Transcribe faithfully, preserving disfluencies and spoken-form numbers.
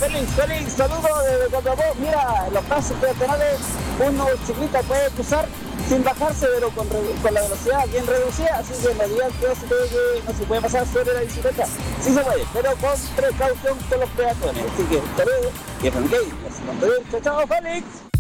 Félix, Félix, saludos desde Copiapó. Mira, los pasos peatonales uno ciclista puede cruzar sin bajarse, pero con, con la velocidad bien reducida, así que no digan que no se, puede, que no se puede pasar sobre la bicicleta. Sí se puede, pero con precaución con los peatones. Así que hasta luego, y F M K, chao, chao, Félix.